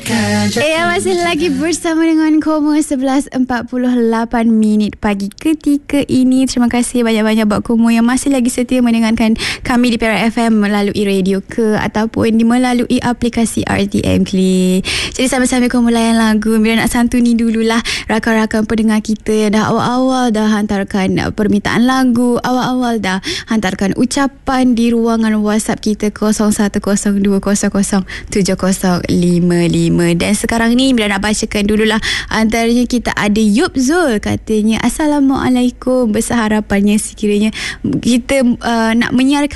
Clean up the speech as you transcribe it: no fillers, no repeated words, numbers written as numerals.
Masih lagi bersama dengan Koma 11.48 pagi ketika ini. Terima kasih banyak-banyak buat Koma yang masih lagi setia mendengarkan kami di Perak FM melalui radio ke ataupun melalui aplikasi RTM Klik. Jadi sama-sama Koma layan lagu. Bila nak santuni dululah rakan-rakan pendengar kita yang dah awal-awal dah hantarkan permintaan lagu, awal-awal dah hantarkan ucapan di ruangan WhatsApp kita 0102007055. Dan sekarang ni bila nak bacakan dululah, antaranya kita ada Yub Zul, katanya Assalamualaikum, besar harapannya sekiranya kita nak menyiarkan